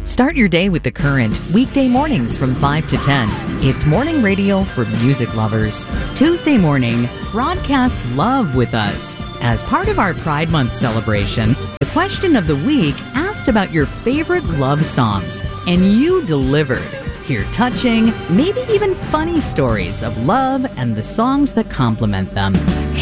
Start your day with The Current, weekday mornings from 5 to 10. It's morning radio for music lovers. Tuesday morning, broadcast love with us. As part of our Pride Month celebration, the question of the week asked about your favorite love songs, and you delivered. Hear touching, maybe even funny stories of love and the songs that complement them.